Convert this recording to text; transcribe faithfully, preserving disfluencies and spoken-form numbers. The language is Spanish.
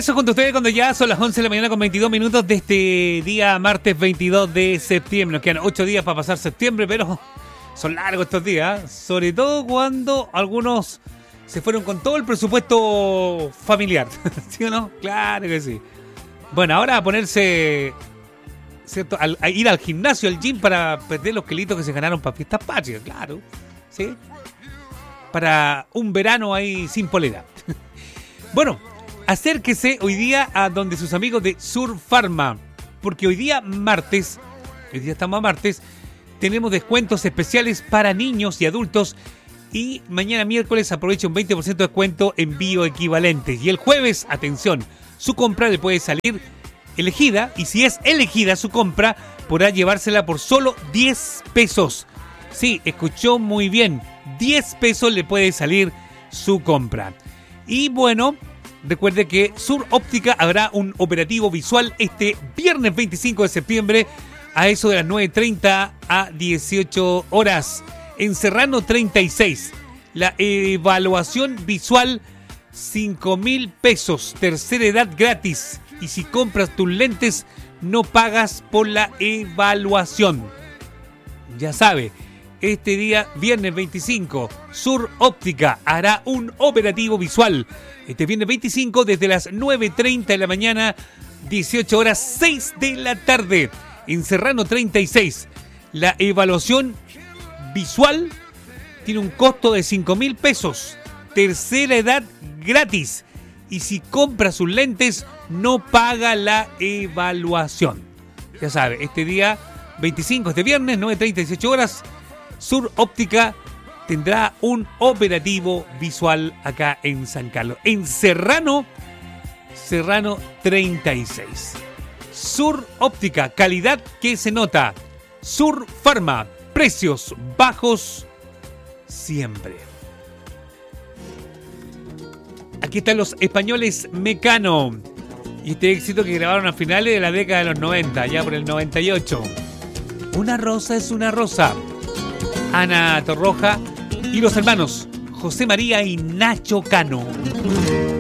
regreso junto a ustedes cuando ya son las once de la mañana con veintidós minutos de este día martes veintidós de septiembre. Nos quedan ocho días para pasar septiembre, pero son largos estos días, ¿eh? Sobre todo cuando algunos se fueron con todo el presupuesto familiar. ¿Sí o no? Claro que sí. Bueno, ahora a ponerse, ¿cierto? Al, a ir al gimnasio, al gym para perder los kilitos que se ganaron para fiestas patrias, claro. ¿Sí? Para un verano ahí sin polera. Bueno, acérquese hoy día a donde sus amigos de Sur Pharma, porque hoy día martes, hoy día estamos a martes, tenemos descuentos especiales para niños y adultos y mañana miércoles aprovecha un veinte por ciento de descuento en bioequivalentes. Y el jueves, atención, su compra le puede salir elegida y si es elegida su compra podrá llevársela por solo diez pesos. Sí, escuchó muy bien, diez pesos le puede salir su compra. Y bueno, recuerde que Sur Óptica habrá un operativo visual este viernes veinticinco de septiembre a eso de las nueve treinta a dieciocho horas en Serrano treinta y seis. La evaluación visual, cinco mil pesos, tercera edad gratis. Y si compras tus lentes, no pagas por la evaluación. Ya sabe, este día, viernes veinticinco, Sur Óptica hará un operativo visual. Este viernes veinticinco desde las nueve treinta de la mañana, dieciocho horas, seis de la tarde. En Serrano treinta y seis, la evaluación visual tiene un costo de cinco mil pesos. Tercera edad gratis. Y si compra sus lentes, no paga la evaluación. Ya sabe, este día veinticinco, este viernes, nueve treinta, dieciocho horas, Sur Óptica tendrá un operativo visual acá en San Carlos. En Serrano, Serrano treinta y seis. Sur Óptica, calidad que se nota. Sur Pharma, precios bajos siempre. Aquí están los españoles Mecano. Y este éxito que grabaron a finales de la década de los noventa, ya por el noventa y ocho. Una rosa es una rosa. Ana Torroja y los hermanos José María y Nacho Cano.